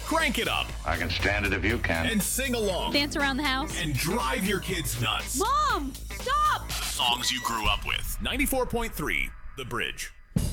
Crank it up. I can stand it if you can. And sing along. Dance around the house. And drive your kids nuts. Mom, stop! Songs you grew up with. 94.3, The Bridge.